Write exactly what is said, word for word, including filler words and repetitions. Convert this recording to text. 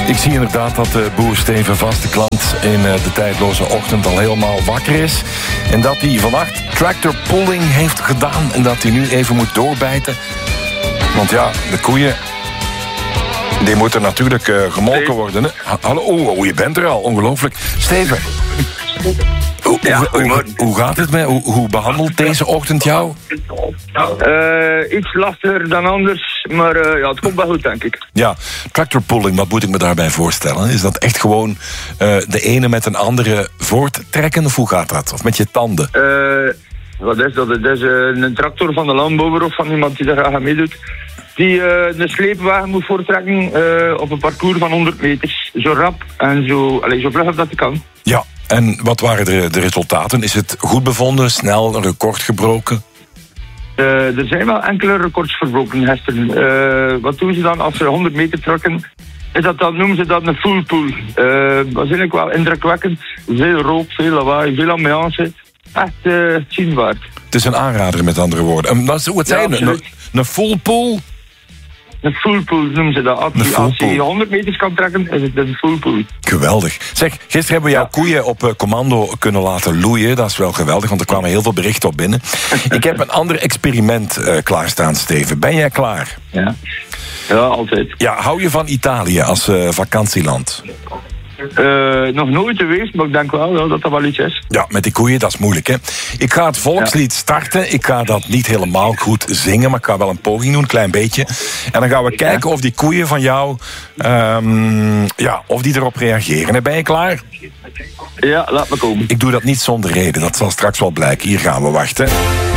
Ik zie inderdaad dat de boer Steven, vaste klant in de tijdloze ochtend, al helemaal wakker is. En dat hij vannacht tractor pulling heeft gedaan en dat hij nu even moet doorbijten. Want ja, de koeien, die moeten natuurlijk uh, gemolken worden. Hè? Hallo, oh, oh, je bent er al, ongelooflijk. Steven, hoe, ja, hoe, hoe, hoe gaat het met, hoe, hoe behandelt deze ochtend jou? Uh, iets lastiger dan anders, maar uh, ja, het komt wel goed, denk ik. Ja, tractor pulling, wat moet ik me daarbij voorstellen? Is dat echt gewoon uh, de ene met een andere voorttrekken, of hoe gaat dat? Of met je tanden? Uh, wat is dat? Het is uh, een tractor van de landbouwer of van iemand die daar graag aan meedoet. Die uh, een sleepwagen moet voortrekken uh, op een parcours van honderd meters. Zo rap en zo, allez, zo vlug als dat kan. Ja, en wat waren de, de resultaten? Is het goed bevonden, snel, een record gebroken? Uh, er zijn wel enkele records verbroken gisteren. Uh, wat doen ze dan als ze honderd meter trekken? Is dat dan, noemen ze dat een full pool. Uh, dat is eigenlijk wel indrukwekkend. Veel rook, veel lawaai, veel ambiance. Echt uh, zien waard. Het is een aanrader, met andere woorden. En wat wat zijn ja, een, een, een full pool? Een full pool noemen ze dat. Als je, als je honderd meters kan trekken, is het een full pool. Geweldig. Zeg, gisteren hebben we jouw ja. koeien op uh, commando kunnen laten loeien. Dat is wel geweldig, want er kwamen heel veel berichten op binnen. Ik heb een ander experiment uh, klaarstaan, Steven. Ben jij klaar? Ja. Ja, altijd. Ja, hou je van Italië als uh, vakantieland? Uh, nog nooit geweest, maar ik denk wel ja, dat dat wel iets is. Ja, met die koeien, dat is moeilijk, hè. Ik ga het volkslied ja. starten. Ik ga dat niet helemaal goed zingen, maar ik ga wel een poging doen, een klein beetje. En dan gaan we kijken of die koeien van jou, um, ja, of die erop reageren. Ben je klaar? Ja, laat me komen. Ik doe dat niet zonder reden, dat zal straks wel blijken. Hier gaan we, wachten.